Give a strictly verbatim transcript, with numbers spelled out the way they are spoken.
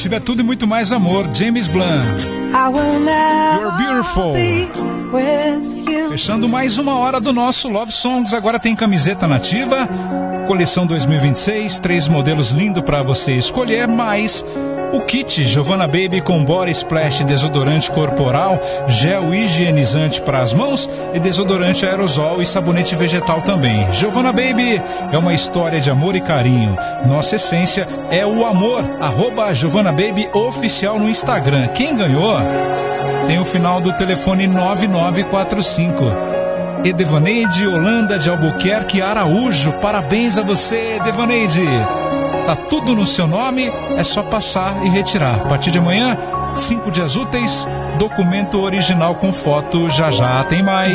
tiver tudo e muito mais amor, James Blunt. You're Beautiful. Fechando mais uma hora do nosso Love Songs. Agora tem camiseta nativa, coleção dois mil e vinte e seis, três modelos lindos para você escolher, mais o kit Giovanna Baby com Body Splash, desodorante corporal, gel higienizante para as mãos e desodorante aerosol e sabonete vegetal também. Giovanna Baby é uma história de amor e carinho. Nossa essência é o amor. Arroba Giovanna Baby oficial no Instagram. Quem ganhou tem o final do telefone nove nove quatro cinco. Edevaneide Holanda de Albuquerque Araújo. Parabéns a você, Edevaneide. Tá tudo no seu nome, é só passar e retirar. A partir de amanhã, cinco dias úteis, documento original com foto, já já tem mais.